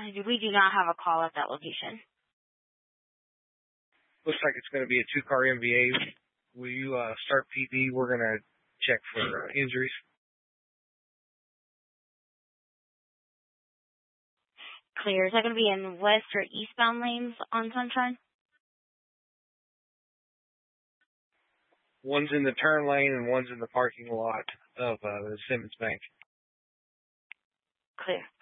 we do not have a call at that location. Looks like it's going to be a 2-car MVA. Will you start PD? We're going to check for injuries. Clear. Is that going to be in west or eastbound lanes on Sunshine? One's in the turn lane and one's in the parking lot of the Simmons Bank. Clear.